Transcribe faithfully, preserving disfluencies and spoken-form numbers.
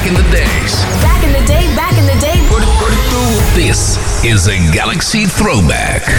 in the days. Back in the day, back in the day. This is a Galaxy Throwback.